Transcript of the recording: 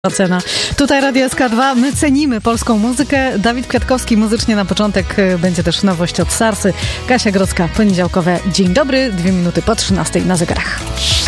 Ocena. Tutaj Radio SK2. My cenimy polską muzykę. Dawid Kwiatkowski muzycznie na początek. Będzie też nowość od Sarsy. Kasia Grodzka, poniedziałkowe Dzień dobry. 2 minuty po 13 na zegarach.